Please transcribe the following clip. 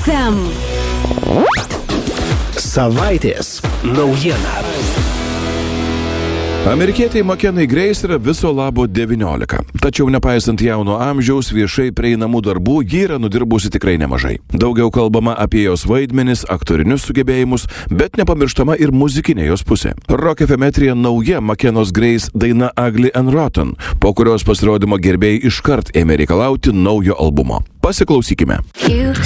FM. Savaitės naujiena. Amerikietei Makenai Grace yra viso labo 19. Tačiau nepaisant jauno amžiaus viešai prieinamų darbų, ji yra nudirbusi tikrai nemažai. Daugiau kalbama apie jos vaidmenis, aktorinius sugebėjimus, bet nepamirštama ir muzikinė jos pusė. Rock FM eteryje nauja Makenos Grace daina Ugly and Rotten, po kurios pasirodymo gerbėjai iškart ėmė reikalauti naujo albumo. Pasiklausykime.